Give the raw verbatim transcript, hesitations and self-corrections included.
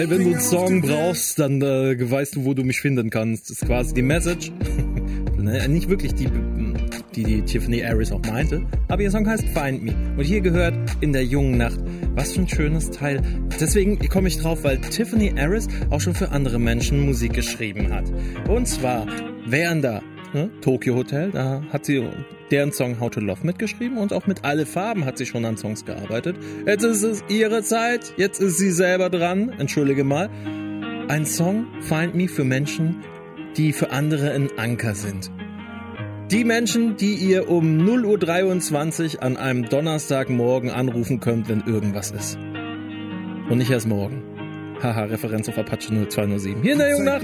Wenn du einen Song brauchst, dann äh, weißt du, wo du mich finden kannst. Das ist quasi die Message. Nicht wirklich die, die, die Tiffany Harris auch meinte, aber ihr Song heißt Find Me. Und hier gehört In der jungen Nacht. Was für ein schönes Teil. Deswegen komme ich drauf, weil Tiffany Harris auch schon für andere Menschen Musik geschrieben hat. Und zwar wären da ne, Tokyo Hotel, da hat sie deren Song How to Love mitgeschrieben und auch mit Alle Farben hat sie schon an Songs gearbeitet. Jetzt ist es ihre Zeit, jetzt ist sie selber dran, entschuldige mal. Ein Song, Find Me, für Menschen, die für andere ein Anker sind. Die Menschen, die ihr um null Uhr dreiundzwanzig an einem Donnerstagmorgen anrufen könnt, wenn irgendwas ist. Und nicht erst morgen. Haha, Referenz auf Apache null zwei null sieben. Hier in der jungen Nacht.